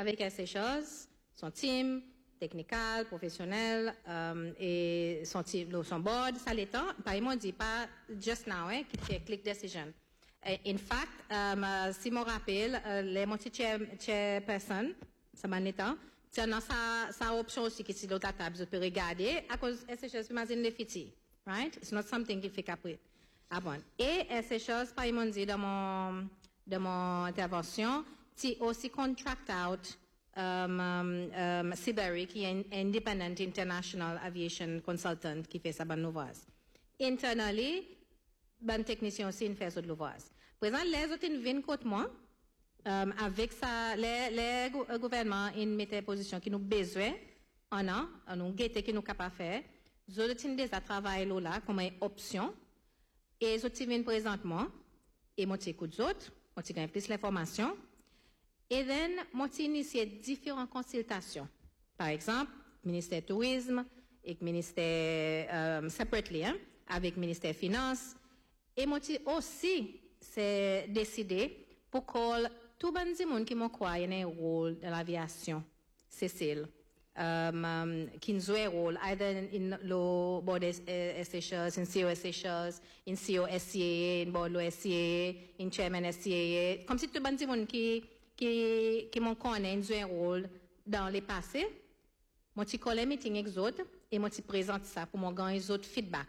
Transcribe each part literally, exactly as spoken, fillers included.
avec S H S, son team, technical, professionnel, um, et son team, son board, ça l'étant, par exemple, on dit pas just now, hein, qui fait click decision. In fact, um, uh, si je me rappelle, uh, les multi-chairperson, ça m'a l'étant, c'est dans sa, sa option aussi qui est sur la table, vous pouvez regarder, à cause S H S, imagine les fiti, right? It's not something qui fait qu'après. Ah bon. Et S H S, par exemple, dit dans mon, dans mon intervention, c'est aussi contract out, um, um, um, Siberi, qui est Independent International Aviation Consultant, qui fait ça, ban nouvoise. Internally, ban technicien aussi, il fait ça de nouvoise. Présent, les autres, ils viennent contre moi, um, avec ça, les, les gou- gouvernements, ils mettent position qui nous besoin, en a, en nous guette qui nous capable faire. Les autres, ils déjà travaillent là, comme une option. Et les autres, viennent présentement, et moi, j'écoute les autres, moi, j'ai plus l'information. Et then, moi, j'ai initié différentes consultations. Par exemple, ministère du Tourisme, et ministère, um, separately, hein, avec ministère Finances. Et moi, j'ai aussi, c'est décidé pour que tout le monde qui m'a croit y a un rôle dans l'aviation, Cécile. Um, um, qui joue un rôle, either in le board S H S, in C O S H S, in C O S C A A, in board lo S C A A, in chairman S C A A, comme si tout le monde qui, qui, qui m'ont connaît, joue un rôle dans les passés. Moi, je colle les meetings avec les autres, et moi, je présente ça pour moi gagner les autres feedback.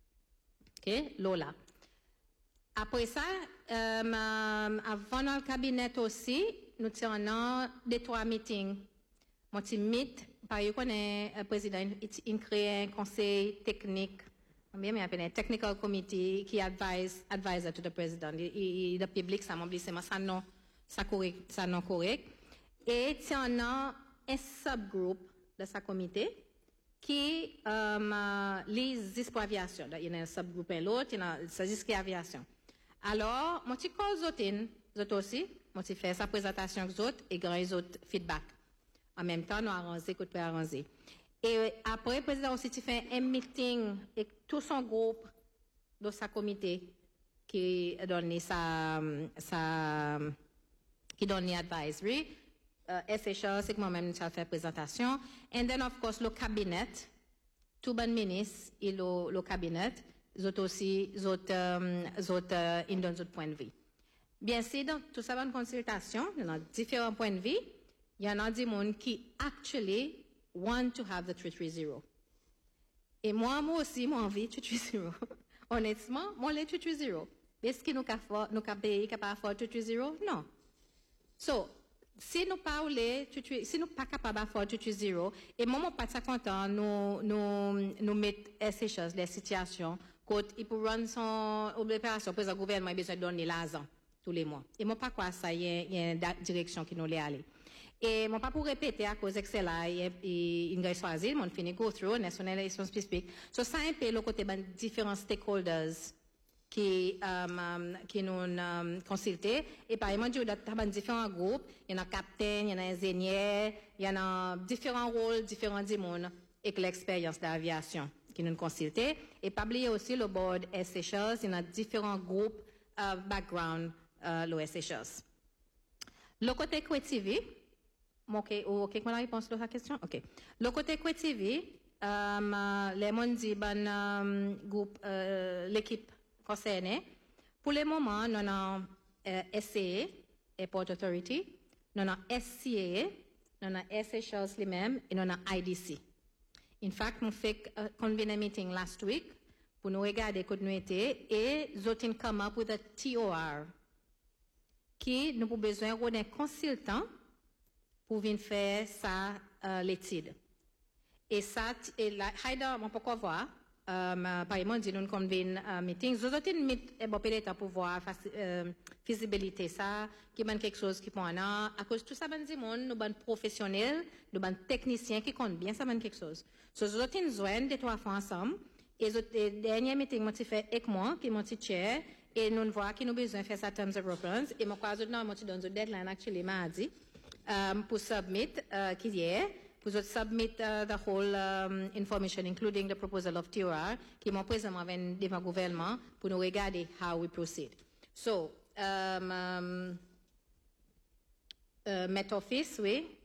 OK? Lola. Après ça, um, um, avant dans le cabinet aussi, nous avons des trois meetings. Moi, je meet, par exemple, le président, il crée un conseil technique, bien, mais appelle un technical committee qui advise, advisor to the president. Et le public, ça m'oublie, c'est ça non, ça correct, ça non correct. Et il y en a un subgroupe de ce comité qui, euh, les espoirs aviation. Il y a un subgroupe et l'autre, il y a ça jusqu'à aviation. Alors, moi, je cause les autres, les autres aussi, moi, je fais sa présentation aux autres et grand les autres feedback. En même temps, nous arranger, qu'on peut arranger. Et après, le président aussi, tu fais un meeting avec tout son groupe de sa comité qui donne sa, sa, qui donne advisory. Uh, S H S, c'est que moi-même, je fais présentation. And then, of course, le cabinet, tout bon ministre et le, le cabinet, ils ont aussi, ils ont, um, ils ont, uh, ils donnent d'autres points de vue. Bien sûr, dans tout ça, bonne consultation, il y a différents points de vue. Il y en a des gens qui actually want to have the three three zero. Et moi, moi aussi, moi envie three three zero. Honnêtement, moi, les three three zero. Est-ce que nous avons nous pays capable de faire three three zero? Non. So, si nous parlons, si nous pas capable de faire three three zero, et moi, je suis pas content, nous, nous, nous mettre ces choses, les situations, quand il peut run son opération, parce que le gouvernement a besoin de donner l'argent tous les mois. Et moi, pas quoi ça, il y a une direction qui nous l'est allée. Et mon pas pour répéter à cause que c'est là, il y a une choisi, mon fini go through, national élection spécifique. So, ça un peu le côté de différents stakeholders qui, um, um, qui nous um, consultent. Et par exemple, il y a différents groupes, il y en a capitaine, il y en a ingénieur, il y en a différents rôles, différents dimons, et que l'expérience d'aviation qui nous consultent. Et pas oublier aussi le board S H S, il y en a différents groupes, uh, background, uh, le S H S. Le côté Q T V, ok, ok, comment la réponse à la question? Ok. Le côté Q T V, um, les gens disent, ben, um, groupe, euh, l'équipe concernée, pour le moment, nous avons euh, S C A, Airport Authority, nous avons S C A A, nous avons S H S lui-même, et nous avons I D C. In fact, nous avons fait un convener meeting last week pour nous regarder comment nous étions, et nous avons come up with a T O R, qui nous avons besoin d'un consultant pour venir faire ça, euh, l'étude. Et ça, et là, Haïda, on peut quoi voir, euh, par exemple, nous convene un meeting, nous avons mis, eh, bon, peut-être pour voir, euh, faisabilité, ça, qui est quelque chose qui peut en a, à cause de tout ça, ben, du monde, nous, ben, professionnels, nous, ben, techniciens qui comptent bien, ça, ben, quelque chose. So, nous avons joindre des trois fois ensemble, et le dernier meeting, moi, tu fais avec moi, qui est mon chair, et nous voyons qu'il nous a besoin de faire ça terms of reference, et moi, quoi, non, moi, tu donnes une deadline, actually, mardi, um, pour submit, uh, qui est, pour submit uh, the whole um, information, including the proposal of T O R, qui m'ont présentement devant le gouvernement, pour nous regarder how we proceed. So, um, um, uh, Met Office, oui,